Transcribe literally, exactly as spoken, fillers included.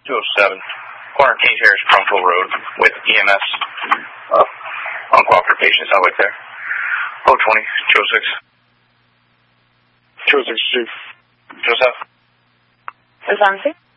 two oh seven, corner King Harris Crunkle Road with E M S. Uh, uncooperative patients out right there. oh twenty, two oh six. two oh six, Chief. Joseph. Zanzi?